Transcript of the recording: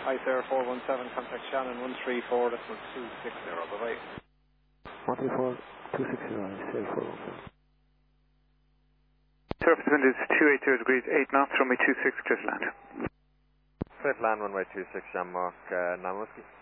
Hi Sarah 417, contact Shannon 134, that's 260, bye bye. 134, 260, say 417. Surface wind is 280 degrees, 8 knots, runway 26, clear to land. Clear to land, runway 26, Jan Mark, 9 Whiskey.